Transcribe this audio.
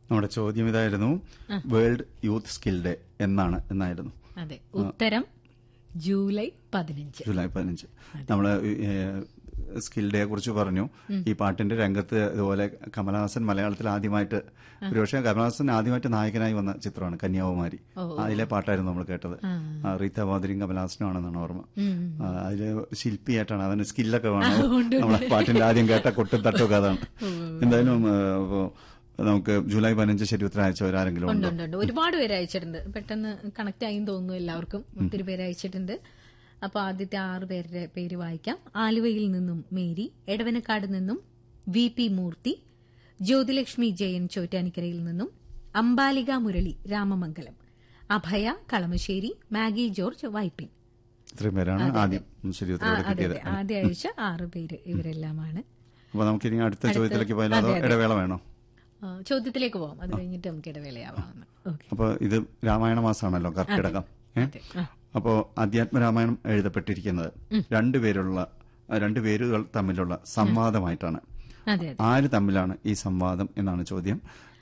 നമ്മുടെ ചോദ്യം ഇതായിരുന്നു, വേൾഡ് യൂത്ത് സ്കിൽ ഡേ എന്നായിരുന്നു. അതെ, ഉത്തരം ജൂലൈ 15. നമ്മള് സ്കിൽ ഡേയെ കുറിച്ച് പറഞ്ഞു. ഈ പാട്ടിന്റെ രംഗത്ത് ഇതുപോലെ കമലഹാസൻ മലയാളത്തിൽ ആദ്യമായിട്ട്, ഒരുപക്ഷെ കമലഹാസൻ ആദ്യമായിട്ട് നായകനായി വന്ന ചിത്രമാണ് കന്യാകുമാരി. അതിലെ പാട്ടായിരുന്നു നമ്മൾ കേട്ടത്. റീത്ത വാതിരിയും കമലഹാസനും ആണെന്നാണ് ഓർമ്മ. അതില് ശില്പിയായിട്ടാണ്, അവന് സ്കില്ലൊക്കെ വേണം. നമ്മളെ പാട്ടിന്റെ ആദ്യം കേട്ട കൊട്ടും തട്ടുമൊക്കെ അതാണ്. എന്തായാലും നമുക്ക് ജൂലൈ 15 ശരി ഉത്തരം അയച്ചവരാരെങ്കിലും ഉണ്ട്. ഒരുപാട് പേര് അയച്ചിട്ടുണ്ട്. പെട്ടെന്ന് കണക്ട് ആയി തോന്നുന്നു എല്ലാവർക്കും. ഒത്തിരി പേര് അയച്ചിട്ടുണ്ട്. അപ്പൊ ആദ്യത്തെ 6 പേരുടെ പേര് വായിക്കാം. ആലുവയിൽ നിന്നും മേരി, എടവനക്കാട് നിന്നും VP മൂർത്തി, ജ്യോതിലക്ഷ്മി ജയൻ ചോറ്റാനിക്കരയിൽ നിന്നും, അംബാലിക മുരളി രാമമംഗലം, അഭയ കളമശ്ശേരി, മാഗി ജോർജ് വൈപ്പിൻ. ഇത്രയും പേരാണ് ആദ്യം ആദ്യ അയച്ച 6 പേര് ഇവരെല്ലാമാണ്. അപ്പൊ നമുക്ക് ഇനി അടുത്ത ചോദ്യത്തിലേക്ക് പോയാലോ, അതോ ഇടവേള വേണോ? ചോദ്യത്തിലേക്ക് പോവാം, അത് കഴിഞ്ഞിട്ട് നമുക്ക് ഇടവേളയാവാം. അപ്പൊ ഇത് രാമായണ മാസമാണല്ലോ, കർക്കിടകം. അപ്പോ അധ്യാത്മരാമായണം എഴുതപ്പെട്ടിരിക്കുന്നത് രണ്ടുപേരുകൾ തമ്മിലുള്ള സംവാദമായിട്ടാണ്. ആര് തമ്മിലാണ് ഈ സംവാദം എന്നാണ് ചോദ്യം.